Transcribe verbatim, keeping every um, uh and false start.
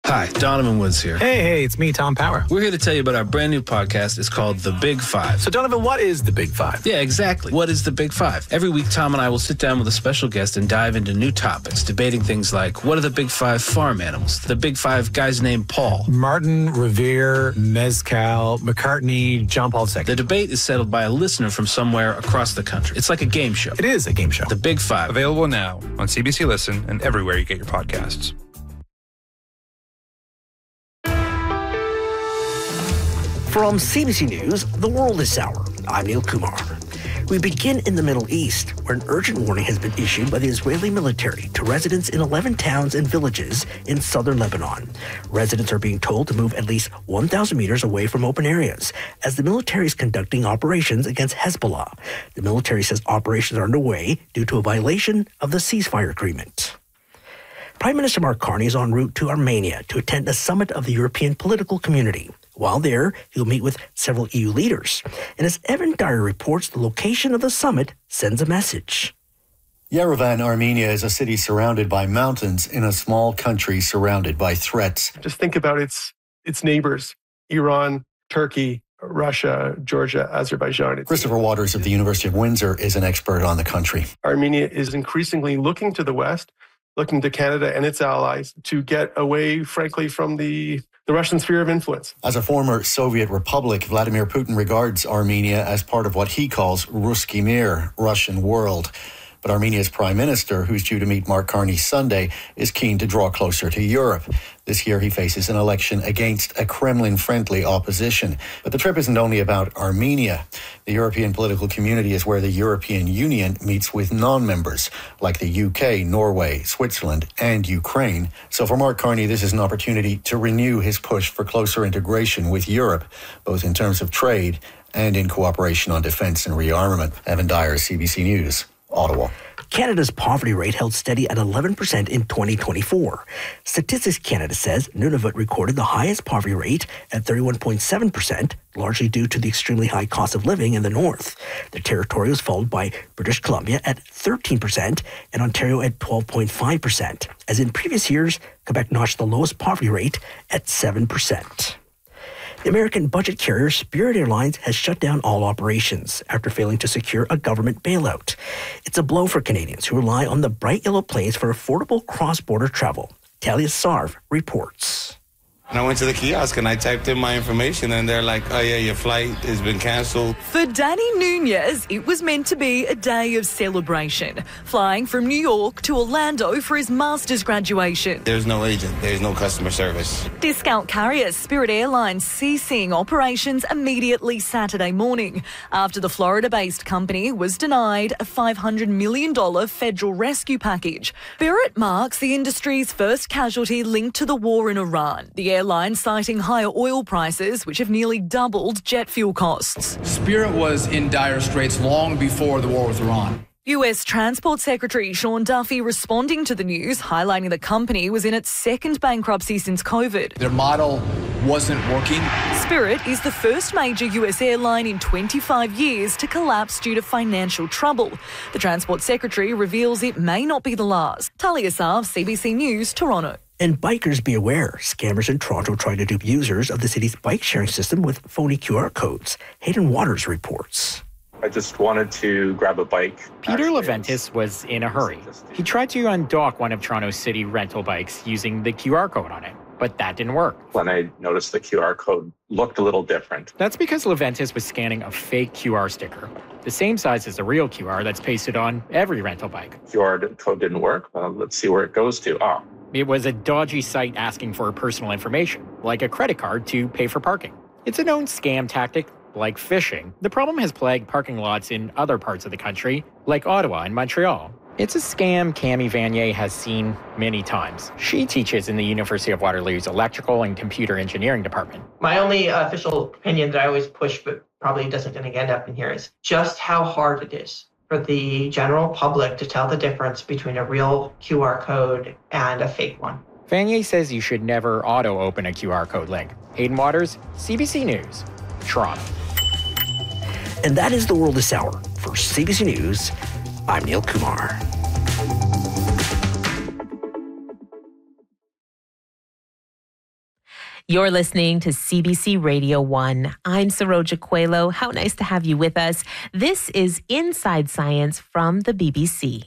Hi, Donovan Woods here. Hey, hey, it's me, Tom Power. We're here to tell you about our brand new podcast. It's called The Big Five. So, Donovan, what is The Big Five? Yeah, exactly. What is The Big Five? Every week, Tom and I will sit down with a special guest and dive into new topics, debating things like, what are the Big Five farm animals? The Big Five guys named Paul. Martin, Revere, Mezcal, McCartney, John Paul the Second. The debate is settled by a listener from somewhere across the country. It's like a game show. It is a game show. The Big Five. Available now on C B C Listen and everywhere you get your podcasts. From C B C News, The World This Hour, I'm Neil Kumar. We begin in the Middle East, where an urgent warning has been issued by the Israeli military to residents in eleven towns and villages in southern Lebanon. Residents are being told to move at least one thousand meters away from open areas, as the military is conducting operations against Hezbollah. The military says operations are underway due to a violation of the ceasefire agreement. Prime Minister Mark Carney is en route to Armenia to attend a summit of the European political community. While there, he'll meet with several E U leaders. And as Evan Dyer reports, the location of the summit sends a message. Yerevan, Armenia is a city surrounded by mountains in a small country surrounded by threats. Just think about its its neighbors, Iran, Turkey, Russia, Georgia, Azerbaijan. Christopher Waters of the University of Windsor is an expert on the country. Armenia is increasingly looking to the West, looking to Canada and its allies to get away, frankly, from the, the Russian sphere of influence. As a former Soviet republic, Vladimir Putin regards Armenia as part of what he calls Ruski Mir, Russian world. But Armenia's prime minister, who's due to meet Mark Carney Sunday, is keen to draw closer to Europe. This year he faces an election against a Kremlin-friendly opposition. But the trip isn't only about Armenia. The European political community is where the European Union meets with non-members, like the U K, Norway, Switzerland, and Ukraine. So for Mark Carney, this is an opportunity to renew his push for closer integration with Europe, both in terms of trade and in cooperation on defence and rearmament. Evan Dyer, C B C News, Ottawa. Canada's poverty rate held steady at eleven percent in twenty twenty-four. Statistics Canada says Nunavut recorded the highest poverty rate at thirty-one point seven percent, largely due to the extremely high cost of living in the north. The territory was followed by British Columbia at thirteen percent and Ontario at twelve point five percent. As in previous years, Quebec notched the lowest poverty rate at seven percent. The American budget carrier Spirit Airlines has shut down all operations after failing to secure a government bailout. It's a blow for Canadians who rely on the bright yellow planes for affordable cross-border travel. Talia Sarv reports. And I went to the kiosk and I typed in my information and they're like, oh yeah, your flight has been cancelled. For Danny Nunez, it was meant to be a day of celebration, flying from New York to Orlando for his master's graduation. There's no agent, there's no customer service. Discount carrier Spirit Airlines ceasing operations immediately Saturday morning after the Florida-based company was denied a five hundred million dollars federal rescue package. Spirit marks the industry's first casualty linked to the war in Iran. The airline citing higher oil prices, which have nearly doubled jet fuel costs. Spirit was in dire straits long before the war with Iran. U S Transport Secretary Sean Duffy responding to the news, highlighting the company was in its second bankruptcy since COVID. Their model wasn't working. Spirit is the first major U S airline in twenty-five years to collapse due to financial trouble. The Transport Secretary reveals it may not be the last. Talia Sarv, C B C News, Toronto. And bikers be aware, scammers in Toronto try to dupe users of the city's bike-sharing system with phony Q R codes. Hayden Waters reports. I just wanted to grab a bike. Peter Leventis was in a hurry. He tried to undock one of Toronto's city rental bikes using the Q R code on it, but that didn't work. When I noticed the Q R code looked a little different. That's because Leventis was scanning a fake Q R sticker, the same size as the real Q R that's pasted on every rental bike. Q R code didn't work. Well, let's see where it goes to. Oh. It was a dodgy site asking for personal information, like a credit card to pay for parking. It's a known scam tactic, like phishing. The problem has plagued parking lots in other parts of the country, like Ottawa and Montreal. It's a scam Cami Vanier has seen many times. She teaches in the University of Waterloo's Electrical and Computer Engineering department. My only uh, official opinion that I always push, but probably doesn't going to end up in here, is just how hard it is for the general public to tell the difference between a real Q R code and a fake one. Vanier says you should never auto-open a Q R code link. Hayden Waters, C B C News, Toronto. And that is The World This Hour. For C B C News, I'm Neil Kumar. You're listening to C B C Radio one. I'm Saroja Coelho. How nice to have you with us. This is Inside Science from the B B C.